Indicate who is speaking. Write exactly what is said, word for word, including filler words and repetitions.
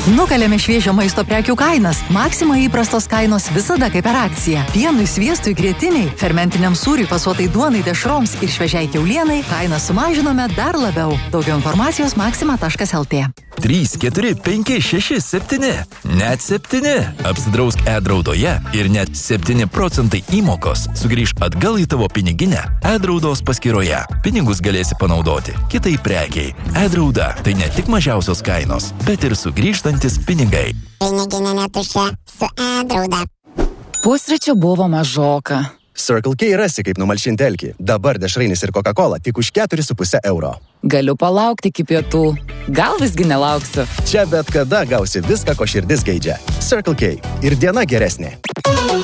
Speaker 1: Nukalėme šviežio maisto prekių kainas. Maxima įprastos kainos visada kaip per akciją. Pienui, sviestui, grietiniai, fermentiniam sūriui, fasuotai duonai, dešroms ir šviežiai kiaulienai kainą sumažinome dar labiau. Daugiau informacijos maxima taškas lt.
Speaker 2: trys, keturi, penki, šeši, septyni. Net septyni. Apsidrausk e-draudoje ir net septyni procentai įmokos sugrįž atgal į tavo piniginę e-draudos paskyroje. Pinigus galėsi panaudoti kitai prekiai. E-drauda tai ne tik mažiausios kainos, bet ir sugrįžtantis pinigai.
Speaker 3: Piniginė netuščia su e-drauda.
Speaker 4: Pusryčių buvo mažoka.
Speaker 5: Circle K rasi, kaip numalšinti alkį. Dabar dešrainis ir Coca-Cola tik už keturis su puse euro.
Speaker 4: Galiu palaukti iki pietų. Gal visgi nelauksiu.
Speaker 5: Čia bet kada gausi viską, ko širdis geidžia. Circle K. Ir diena geresnė.